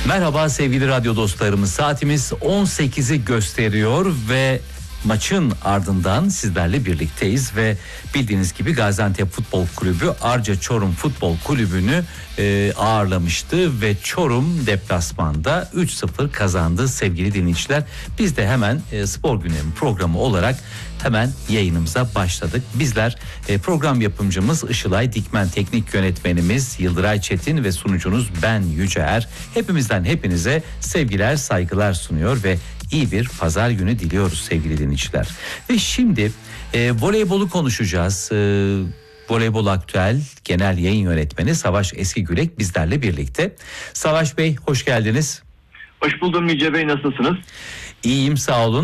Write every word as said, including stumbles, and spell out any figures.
Merhaba sevgili radyo dostlarımız, saatimiz on sekizi gösteriyor ve maçın ardından sizlerle birlikteyiz ve bildiğiniz gibi Gaziantep Futbol Kulübü Arca Çorum Futbol Kulübü'nü e, ağırlamıştı ve Çorum deplasmanda üç sıfır kazandı sevgili dinleyiciler. Biz de hemen e, Spor Gündemi programı olarak hemen yayınımıza başladık. Bizler e, program yapımcımız Işılay Dikmen, teknik yönetmenimiz Yıldıray Çetin ve sunucunuz ben Yüce Er. Hepimizden hepinize sevgiler, saygılar sunuyor ve iyi bir pazar günü diliyoruz sevgili dinleyiciler. Ve şimdi e, voleybolu konuşacağız. E, Voleybol Aktüel Genel Yayın Yönetmeni Savaş Eskigürek bizlerle birlikte. Savaş Bey, hoş geldiniz. Hoş buldum Yüce Bey, nasılsınız? İyiyim, sağ olun.